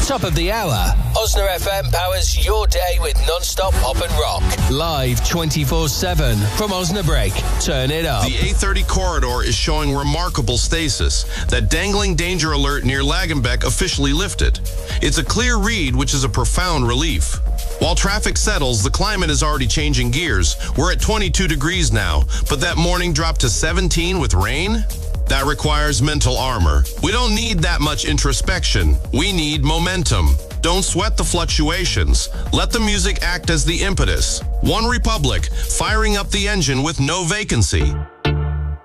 Top of the hour, Osna FM powers your day with non-stop pop and rock. Live 24/7 from Osnabrück. Turn it up. The A30 corridor is showing remarkable stasis. That dangling danger alert near Lagenbeck officially lifted. It's a clear read, which is a profound relief. While traffic settles, the climate is already changing gears. We're at 22 degrees now, but that morning dropped to 17 with rain? That requires mental armor. We don't need that much introspection. We need momentum. Don't sweat the fluctuations. Let the music act as the impetus. One Republic, firing up the engine with no vacancy.